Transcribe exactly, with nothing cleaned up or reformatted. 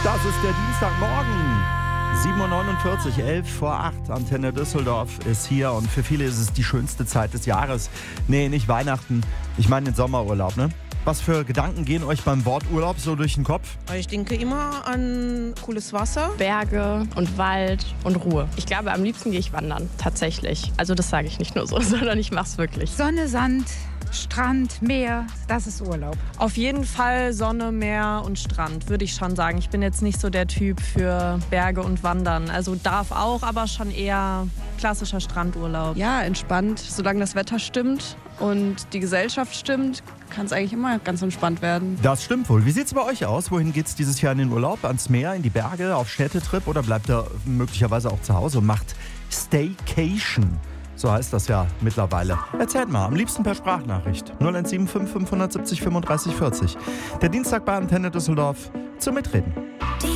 Das ist der Dienstagmorgen. sieben Uhr neunundvierzig, elf vor acht. Antenne Düsseldorf ist hier und für viele ist es die schönste Zeit des Jahres. Nee, nicht Weihnachten, ich meine den Sommerurlaub, ne? Was für Gedanken gehen euch beim Wort Urlaub so durch den Kopf? Ich denke immer an cooles Wasser. Berge und Wald und Ruhe. Ich glaube, am liebsten gehe ich wandern, tatsächlich. Also das sage ich nicht nur so, sondern ich mache es wirklich. Sonne, Sand, Strand, Meer, das ist Urlaub. Auf jeden Fall Sonne, Meer und Strand, würde ich schon sagen. Ich bin jetzt nicht so der Typ für Berge und Wandern. Also darf auch, aber schon eher klassischer Strandurlaub. Ja, entspannt, solange das Wetter stimmt und die Gesellschaft stimmt, kann es eigentlich immer ganz entspannt werden. Das stimmt wohl. Wie sieht's bei euch aus? Wohin geht's dieses Jahr in den Urlaub? Ans Meer, in die Berge, auf Städtetrip oder bleibt ihr möglicherweise auch zu Hause und macht Staycation? So heißt das ja mittlerweile. Erzählt mal, am liebsten per Sprachnachricht. null eins sieben fünf fünf sieben fünf fünfunddreißig vierzig. Der Dienstag bei Antenne Düsseldorf zum Mitreden.